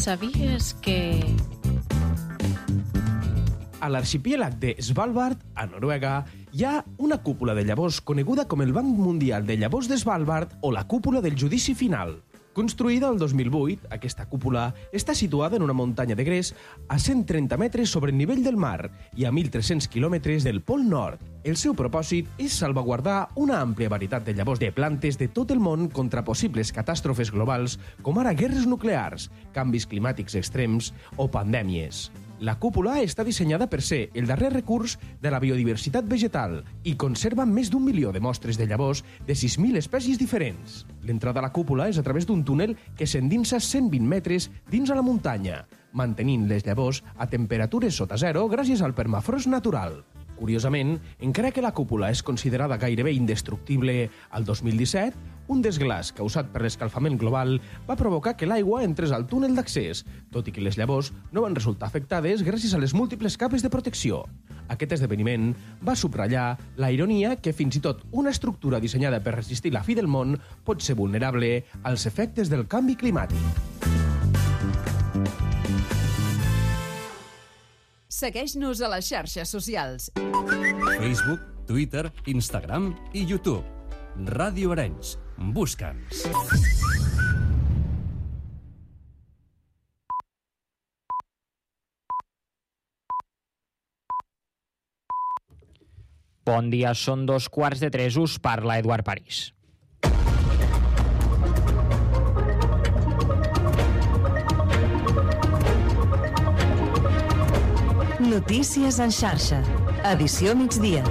Sabies que... A l'arxipèlag de Svalbard, a Noruega, hi ha una cúpula de llavors coneguda com el Banc Mundial de Llavors de Svalbard o la cúpula del judici final. Construïda el 2008, aquesta cúpula està situada en una muntanya de gres a 130 metres sobre el nivell del mar i a 1.300 quilòmetres del Pol Nord. El seu propòsit és salvaguardar una àmplia varietat de llavors de plantes de tot el món contra possibles catàstrofes globals com ara guerres nuclears, canvis climàtics extrems o pandèmies. La cúpula està dissenyada per ser el darrer recurs de la biodiversitat vegetal i conserva més d'1 milió de mostres de llavors de 6.000 espècies diferents. L'entrada a la cúpula és a través d'un túnel que s'endinsa 120 metres dins a la muntanya, mantenint les llavors a temperatures sota zero gràcies al permafrost natural. Curiosament, encara que la cúpula és considerada gairebé indestructible, al 2017, un desglàs causat per l'escalfament global va provocar que l'aigua entrés al túnel d'accés, tot i que les llavors no van resultar afectades gràcies a les múltiples capes de protecció. Aquest esdeveniment va subratllar la ironia que fins i tot una estructura dissenyada per resistir la fi del món pot ser vulnerable als efectes del canvi climàtic. Segueix-nos a les xarxes socials. Facebook, Twitter, Instagram i YouTube. Ràdio Arenys. Busca'ns. Bon dia, són 2:15. Us parla Eduard París. Notícies en xarxa. Edició migdia.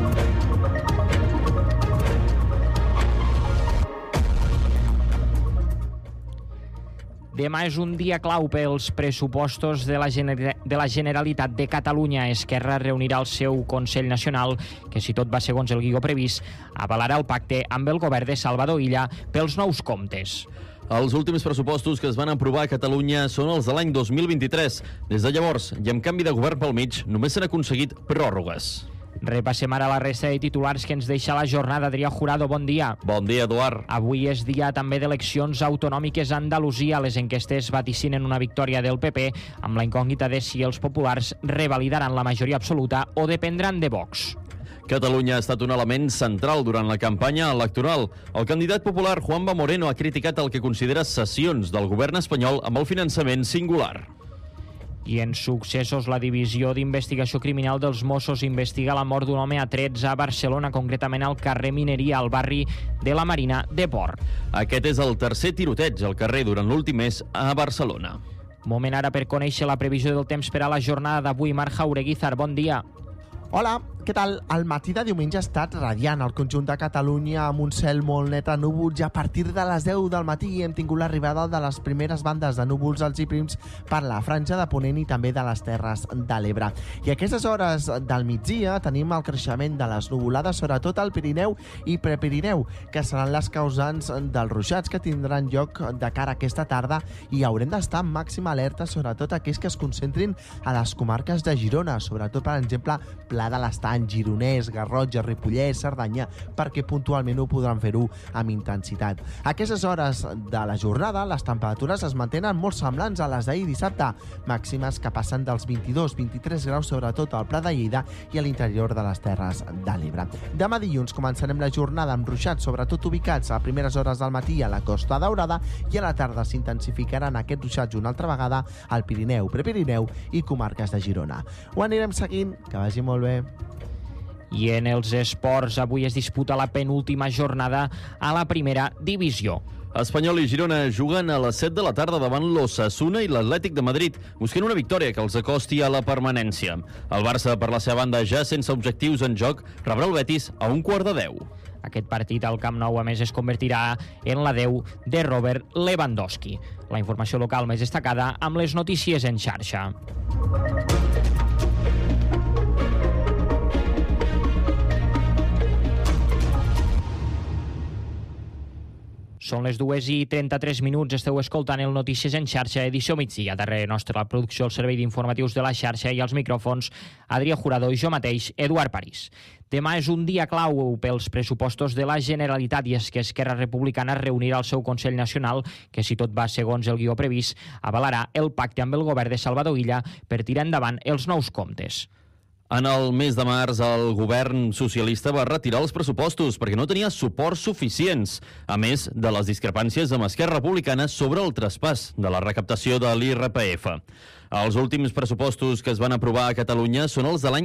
Demà és un dia clau pels pressupostos de la Generalitat de Catalunya. Esquerra reunirà el seu Consell Nacional, que, si tot va segons el guió previst, avalarà el pacte amb el govern de Salvador Illa pels nous comptes. Els últims pressupostos que es van aprovar a Catalunya són els de l'any 2023. Des de llavors, i amb canvi de govern pel mig, només s'han aconseguit pròrrogues. Repassem ara la resta de titulars que ens deixa la jornada. Adrià Jurado, bon dia. Bon dia, Eduard. Avui és dia també d'eleccions autonòmiques a Andalusia. Les enquestes vaticinen una victòria del PP, amb la incògnita de si els populars revalidaran la majoria absoluta o dependran de Vox. Catalunya ha estat un element central durant la campanya electoral. El candidat popular Juanma Moreno ha criticat el que considera cessions del govern espanyol amb el finançament singular. I en successos, la Divisió d'Investigació Criminal dels Mossos investiga la mort d'un home a trets a Barcelona, concretament al carrer Mineria, al barri de la Marina de Port. Aquest és el tercer tiroteig al carrer durant l'últim mes a Barcelona. Moment ara per conèixer la previsió del temps per a la jornada d'avui. Marc Jaureguizar, bon dia. Hola, què tal? El matí de diumenge ha estat radiant al conjunt de Catalunya amb un cel molt net a núvols i a partir de les 10 del matí hem tingut l'arribada de les primeres bandes de núvols alts i prims per la franja de Ponent i també de les Terres de l'Ebre. I a aquestes hores del migdia tenim el creixement de les nuvolades, sobretot al Pirineu i Prepirineu, que seran les causants dels ruixats que tindran lloc de cara a aquesta tarda i haurem d'estar en màxima alerta, sobretot aquells que es concentrin a les comarques de Girona, sobretot, per exemple, Pla de l'Estany, Gironès, Garrotxa, Ripollès, Cerdanya, perquè puntualment ho podran fer-ho amb intensitat. A aquestes hores de la jornada, les temperatures es mantenen molt semblants a les d'ahir dissabte, màximes que passen dels 22-23 graus, sobretot al Pla de Lleida i a l'interior de les Terres de l'Ebre. Demà dilluns començarem la jornada amb ruixats, sobretot ubicats a primeres hores del matí a la Costa Daurada, i a la tarda s'intensificaran aquests ruixats una altra vegada al Pirineu, Prepirineu i comarques de Girona. Ho anirem seguint, que vagi molt bé. I en els esports, avui es disputa la penúltima jornada a la primera divisió. Espanyol i Girona juguen a les 7 de la tarda davant l'Osasuna i l'Atlètic de Madrid, buscant una victòria que els acosti a la permanència. El Barça, per la seva banda, ja sense objectius en joc, rebrà el Betis a 9:45. Aquest partit al Camp Nou, a més, es convertirà en la 10 de Robert Lewandowski. La informació local més destacada amb les notícies en xarxa. Són les 2:33, esteu escoltant el Notícies en xarxa, edició migdia. Darrere nostra la producció, el servei d'informatius de la xarxa i els micròfons, Adrià Jurado i jo mateix, Eduard París. Demà és un dia clau pels pressupostos de la Generalitat i és que Esquerra Republicana reunirà el seu Consell Nacional que, si tot va segons el guió previst, avalarà el pacte amb el govern de Salvador Illa per tirar endavant els nous comptes. En el mes de març, el govern socialista va retirar els pressupostos perquè no tenia suports suficients, a més de les discrepàncies amb Esquerra Republicana sobre el traspàs de la recaptació de l'IRPF. Els últims pressupostos que es van aprovar a Catalunya són els de l'any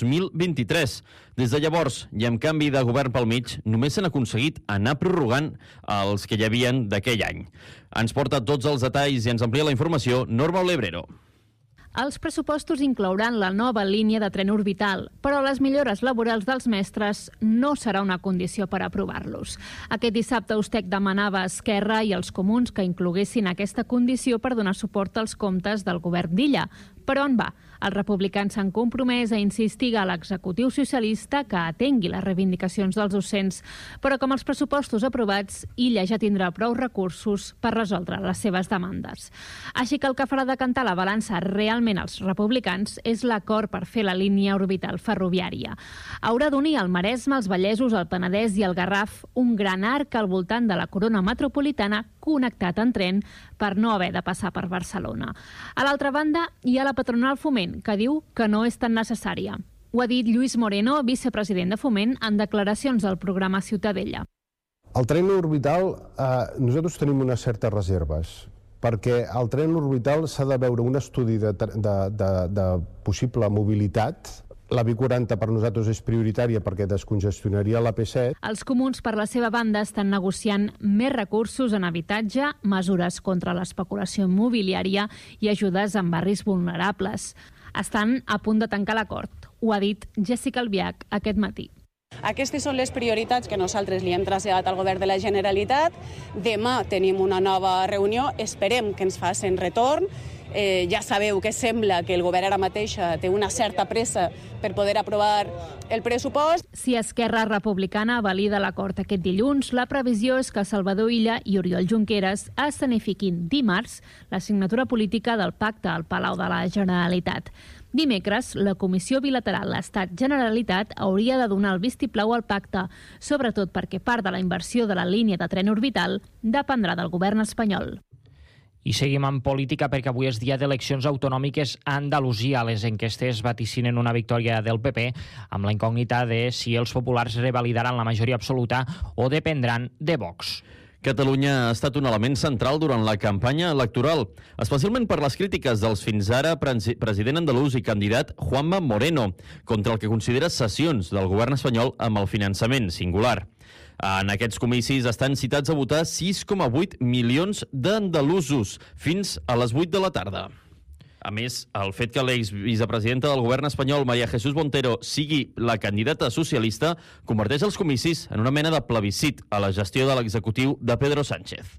2023. Des de llavors, i amb canvi de govern pel mig, només s'han aconseguit anar prorrogant els que hi havien d'aquell any. Ens porta tots els detalls i ens amplia la informació Norma Olebrero. Els pressupostos inclouran la nova línia de tren orbital, però les millores laborals dels mestres no serà una condició per aprovar-los. Aquest dissabte Ustec demanava a Esquerra i els comuns que incloguessin aquesta condició per donar suport als comptes del govern d'Illa. Però on va? Els republicans s'han compromès a insistir a l'executiu socialista que atengui les reivindicacions dels docents, però com els pressupostos aprovats, Illa ja tindrà prou recursos per resoldre les seves demandes. Així que el que farà decantar la balança realment als republicans és l'acord per fer la línia orbital ferroviària. Haurà d'unir el Maresme, els Vallesos, el Penedès i el Garraf, un gran arc al voltant de la corona metropolitana connectat en tren per no haver de passar per Barcelona. A l'altra banda, hi ha la patronal Foment, que diu que no és tan necessària. Ho ha dit Lluís Moreno, vicepresident de Foment, en declaracions al programa Ciutadella. El tren orbital, nosaltres tenim unes certes reserves, perquè al tren orbital s'ha de veure un estudi de possible mobilitat. La B40 per nosaltres és prioritària perquè descongestionaria la P7. Els comuns, per la seva banda, estan negociant més recursos en habitatge, mesures contra l'especulació immobiliària i ajudes en barris vulnerables. Estan a punt de tancar l'acord. Ho ha dit Jessica Albiach aquest matí. Aquestes són les prioritats que nosaltres li hem traslladat al govern de la Generalitat. Demà tenim una nova reunió, esperem que ens facin retorn. Ja sabeu que sembla que el govern ara mateixa té una certa pressa per poder aprovar el pressupost. Si Esquerra Republicana valida l'acord aquest dilluns, la previsió és que Salvador Illa i Oriol Junqueras escenifiquin dimarts la signatura política del pacte al Palau de la Generalitat. Dimecres, la Comissió Bilateral Estat-Generalitat hauria de donar el vistiplau al pacte, sobretot perquè part de la inversió de la línia de tren orbital dependrà del govern espanyol. I seguim en política perquè avui és dia d'eleccions autonòmiques a Andalusia. Les enquestes vaticinen una victòria del PP amb la incògnita de si els populars revalidaran la majoria absoluta o dependran de Vox. Catalunya ha estat un element central durant la campanya electoral, especialment per les crítiques dels fins ara president andalús i candidat Juanma Moreno contra el que considera cessions del govern espanyol amb el finançament singular. En aquests comicis estan citats a votar 6,8 milions d'andalusos fins a les 8 de la tarda. A més, el fet que l'exvicepresidenta del govern espanyol, María Jesús Montero, sigui la candidata socialista, converteix els comicis en una mena de plebiscit a la gestió de l'executiu de Pedro Sánchez.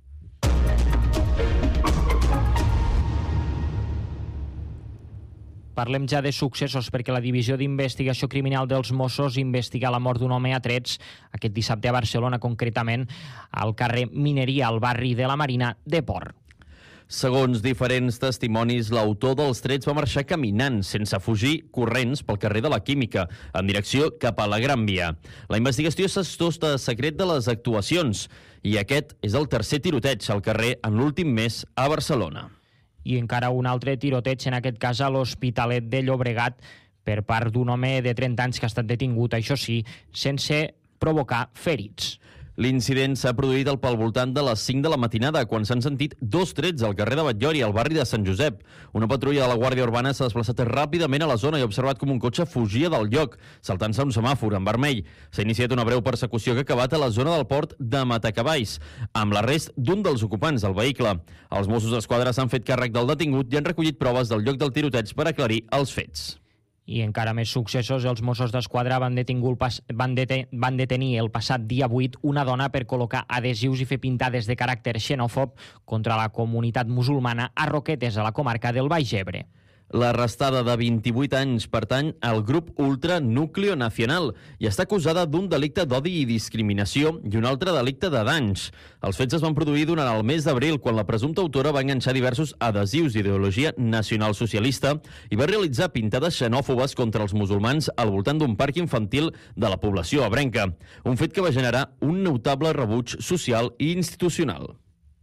Parlem ja de successos perquè la Divisió d'Investigació Criminal dels Mossos investiga la mort d'un home a trets aquest dissabte a Barcelona, concretament al carrer Mineria, al barri de la Marina de Port. Segons diferents testimonis, l'autor dels trets va marxar caminant, sense fugir, corrents pel carrer de la Química, en direcció cap a la Gran Via. La investigació s'estosta secret de les actuacions i aquest és el tercer tiroteig al carrer en l'últim mes a Barcelona. I encara un altre tiroteig, en aquest cas a l'Hospitalet de Llobregat, per part d'un home de 30 anys que ha estat detingut, això sí, sense provocar ferits. L'incident s'ha produït al voltant de les 5 de la matinada, quan s'han sentit 2 trets al carrer de Batllori, al barri de Sant Josep. Una patrulla de la Guàrdia Urbana s'ha desplaçat ràpidament a la zona i ha observat com un cotxe fugia del lloc, saltant-se un semàfor en vermell. S'ha iniciat una breu persecució que ha acabat a la zona del port de Matacavalls, amb l'arrest d'un dels ocupants del vehicle. Els Mossos d'Esquadra s'han fet càrrec del detingut i han recollit proves del lloc del tiroteig per aclarir els fets. I encara més successos, els Mossos d'Esquadra van detenir el passat dia 8 una dona per col·locar adhesius i fer pintades de caràcter xenòfob contra la comunitat musulmana a Roquetes, a la comarca del Baix Ebre. L'arrestada de 28 anys pertany al grup Ultra Núcleo Nacional i està acusada d'un delicte d'odi i discriminació i un altre delicte de danys. Els fets es van produir durant el mes d'abril, quan la presumpta autora va enganxar diversos adhesius d'ideologia nacionalsocialista i va realitzar pintades xenòfobes contra els musulmans al voltant d'un parc infantil de la població ebrenca. Un fet que va generar un notable rebuig social i institucional.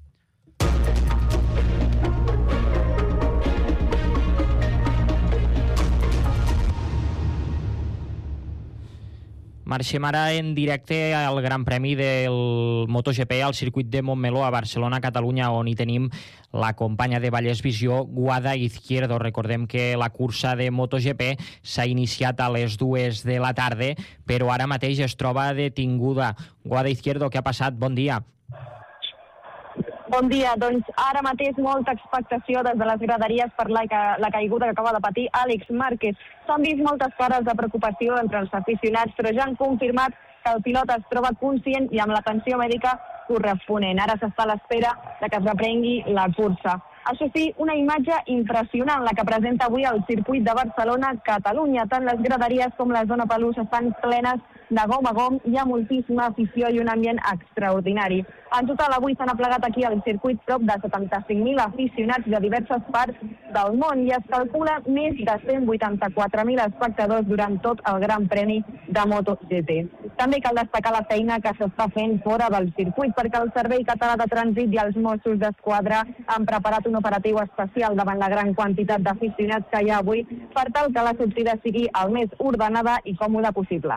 Marxem ara en directe al Gran Premi del MotoGP al circuit de Montmeló a Barcelona, Catalunya, on hi tenim la companya de Vallès Visió, Guada Izquierdo. Recordem que la cursa de MotoGP s'ha iniciat a les 2 de la tarda, però ara mateix es troba detinguda. Guada Izquierdo, què ha passat? Bon dia. Bon dia. Doncs ara mateix molta expectació des de les graderies per la caiguda que acaba de patir Àlex Márquez. S'han vist moltes cares de preocupació entre els aficionats, però ja han confirmat que el pilot es troba conscient i amb l'atenció mèdica corresponent. Ara s'està a l'espera que es reprengui la cursa. Això sí, una imatge impressionant la que presenta avui el circuit de Barcelona, Catalunya. Tant les graderies com la zona pelús estan plenes de gom a gom, hi ha moltíssima afició i un ambient extraordinari. En total, avui s'han aplegat aquí al circuit prop de 75.000 aficionats de diverses parts del món i es calcula més de 184.000 espectadors durant tot el Gran Premi de MotoGP. També cal destacar la feina que s'està fent fora del circuit, perquè el Servei Català de Trànsit i els Mossos d'Esquadra han preparat un operatiu especial davant la gran quantitat d'aficionats que hi ha avui per tal que la sortida sigui el més ordenada i còmoda possible.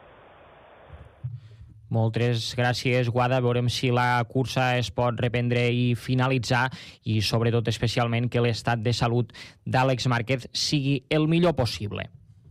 Moltes gràcies, Guada. Veurem si la cursa es pot reprendre i finalitzar i, sobretot, especialment, que l'estat de salut d'Àlex Márquez sigui el millor possible.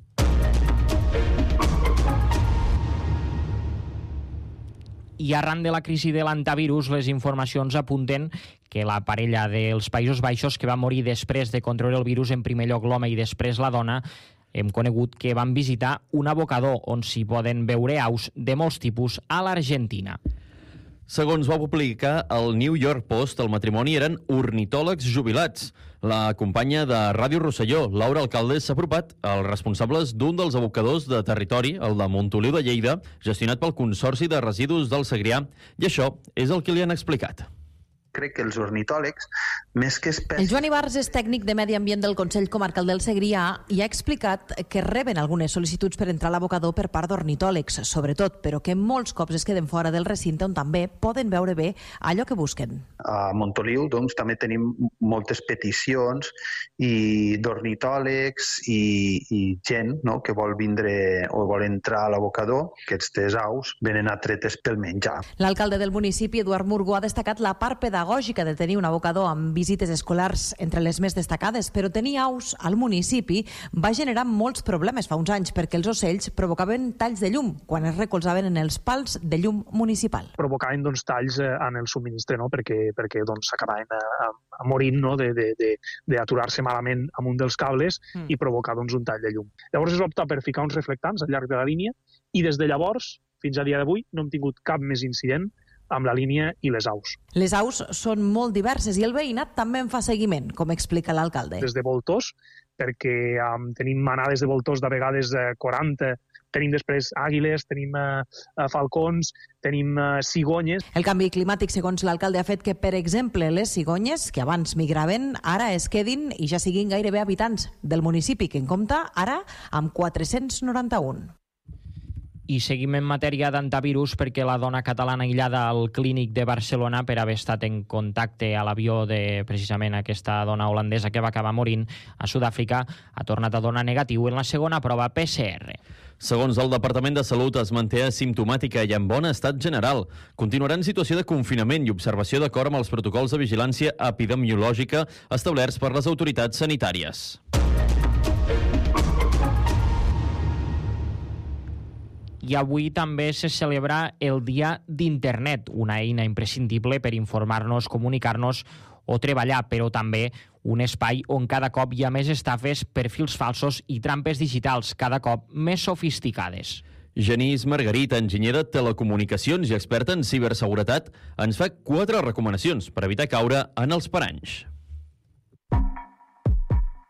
I arran de la crisi de l'antivirus, les informacions apunten que la parella dels Països Baixos, que va morir després de contraure el virus, en primer lloc l'home i després la dona, hem conegut que van visitar un abocador on s'hi poden veure aus de molts tipus a l'Argentina. Segons va publicar el New York Post, el matrimoni eren ornitòlegs jubilats. La companya de Ràdio Rosselló, Laura Alcaldes, s'ha apropat als responsables d'un dels abocadors de territori, el de Montoliu de Lleida, gestionat pel Consorci de Residus del Segrià, i això és el que li han explicat. Crec que els ornitòlegs, més que espècies... El Joan Ibarz és tècnic de Medi Ambient del Consell Comarcal del Segrià i ha explicat que reben algunes sol·licituds per entrar a l'abocador per part d'ornitòlegs, sobretot, però que molts cops es queden fora del recinte on també poden veure bé allò que busquen. A Montoliu doncs, també tenim moltes peticions d'ornitòlegs i gent, no?, que vol vindre o vol entrar a l'abocador, que aquestes aus venen atretes pel menjar. L'alcalde del municipi, Eduard Murgó, ha destacat la part pedagògica de tenir un abocador amb visites escolars entre les més destacades, però tenir aus al municipi va generar molts problemes fa uns anys perquè els ocells provocaven talls de llum quan es recolzaven en els pals de llum municipal. Provocaven talls en el subministre, no? perquè s'acabaven morint, no? d'aturar-se malament amb un dels cables i provocar un tall de llum. Llavors es va optar per ficar uns reflectants al llarg de la línia i des de llavors, fins a dia d'avui, no hem tingut cap més incident amb la línia i les aus. Les aus són molt diverses i el veïnat també en fa seguiment, com explica l'alcalde. Des de voltors, perquè tenim manades de voltors de vegades 40, tenim després àguiles, tenim falcons, tenim cigonyes. El canvi climàtic, segons l'alcalde, ha fet que, per exemple, les cigonyes, que abans migraven, ara es quedin i ja siguin gairebé habitants del municipi, que en compta ara amb 491. I seguim en matèria d'antivirus perquè la dona catalana aïllada al Clínic de Barcelona per haver estat en contacte a l'avió de precisament aquesta dona holandesa que va acabar morint a Sud-àfrica ha tornat a donar negatiu en la segona prova PCR. Segons el Departament de Salut, es manté asimptomàtica i en bon estat general. Continuarà en situació de confinament i observació d'acord amb els protocols de vigilància epidemiològica establerts per les autoritats sanitàries. I avui també se celebra el Dia d'Internet, una eina imprescindible per informar-nos, comunicar-nos o treballar, però també un espai on cada cop hi ha més estafes, perfils falsos i trampes digitals, cada cop més sofisticades. Genís Margarit, enginyera de telecomunicacions i experta en ciberseguretat, ens fa 4 recomanacions per evitar caure en els paranys.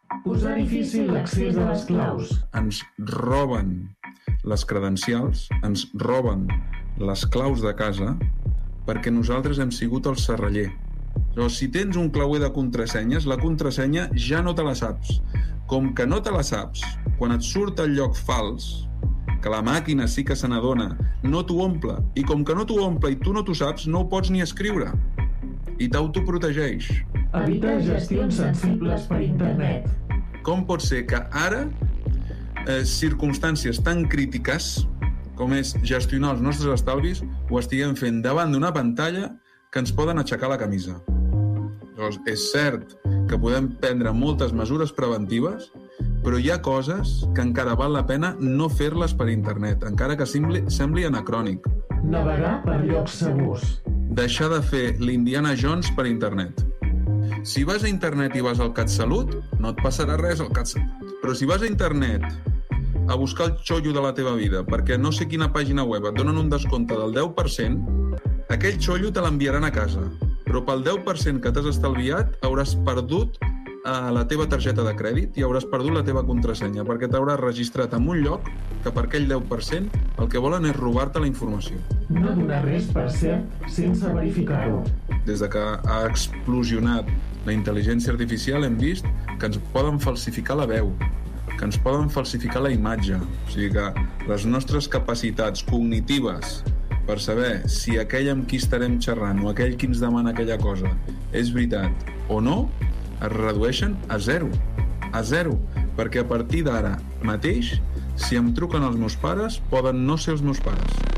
Posar difícil l'accés a les claus. Ens roben les credencials, ens roben les claus de casa perquè nosaltres hem sigut el serraller. Llavors, si tens un clauer de contrasenyes, la contrasenya ja no te la saps. Com que no te la saps, quan et surt el lloc fals, que la màquina sí que se n'adona, no t'ho omple. I com que no t'ho omple i tu no t'ho saps, no ho pots ni escriure. I t'autoprotegeix. Evita gestions sensibles per internet. Com pot ser que ara, circumstàncies tan crítiques com és gestionar els nostres estalvis, ho estiguem fent davant d'una pantalla que ens poden aixecar la camisa? Llavors, és cert que podem prendre moltes mesures preventives, però hi ha coses que encara val la pena no fer-les per internet, encara que sembli anacrònic. Navegar per llocs segurs. Deixar de fer l'Indiana Jones per internet. Si vas a internet i vas al CatSalut, no et passarà res al CatSalut. Però si vas a internet a buscar el xollo de la teva vida perquè no sé quina pàgina web et donen un descompte del 10%, aquell xollo te l'enviaran a casa. Però pel 10% que t'has estalviat hauràs perdut la teva targeta de crèdit i hauràs perdut la teva contrasenya perquè t'hauràs registrat en un lloc que per aquell 10% el que volen és robar-te la informació. No donar res per cert sense verificar-ho. Des de que ha explosionat la intel·ligència artificial hem vist que ens poden falsificar la veu, que ens poden falsificar la imatge. O sigui que les nostres capacitats cognitives per saber si aquell amb qui estarem xerrant o aquell qui ens demana aquella cosa és veritat o no, es redueixen a zero, perquè a partir d'ara mateix, si em truquen els meus pares, poden no ser els meus pares.